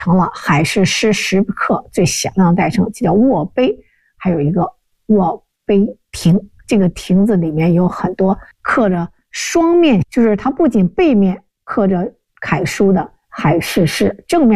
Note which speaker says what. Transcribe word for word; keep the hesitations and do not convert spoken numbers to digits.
Speaker 1: 成了海市诗石刻最响亮的代称，就叫卧碑。还有一个卧碑亭，这个亭子里面有很多刻着双面，就是它不仅背面刻着楷书的海市诗，正面